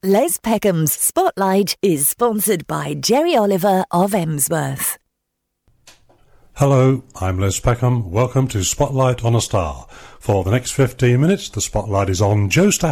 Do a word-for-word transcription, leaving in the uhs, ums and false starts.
Les Peckham's Spotlight is sponsored by Jerry Oliver of Emsworth. Hello, I'm Les Peckham. Welcome to Spotlight on a Star. For the next fifteen minutes, the spotlight is on Jo Stafford.